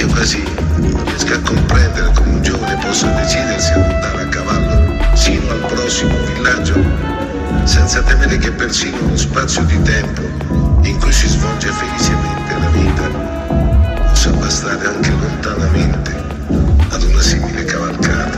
Io quasi non riesco a comprendere come un giovane possa decidersi ad andare a cavallo sino al prossimo villaggio senza temere che persino lo spazio di tempo in cui si svolge felicemente la vita possa bastare anche lontanamente